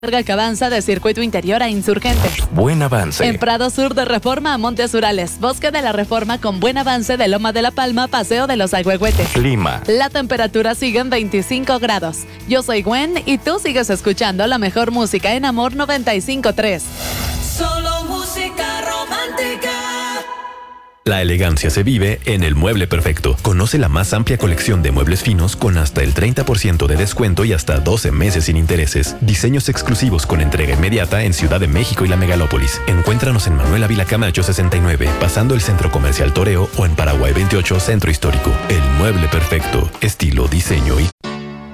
Larga que avanza de Circuito Interior a Insurgentes. Buen Avance. En Prado Sur de Reforma a Montes Urales. Bosque de la Reforma con Buen Avance de Loma de la Palma, Paseo de los Agüehuetes. Clima. La temperatura sigue en 25 grados. Yo soy Gwen y tú sigues escuchando la mejor música en Amor 95.3. Solo música romántica. La elegancia se vive en El Mueble Perfecto. Conoce la más amplia colección de muebles finos con hasta el 30% de descuento y hasta 12 meses sin intereses. Diseños exclusivos con entrega inmediata en Ciudad de México y la Megalópolis. Encuéntranos en Manuel Ávila Camacho 69, pasando el Centro Comercial Toreo, o en Paraguay 28, Centro Histórico. El Mueble Perfecto. Estilo, diseño y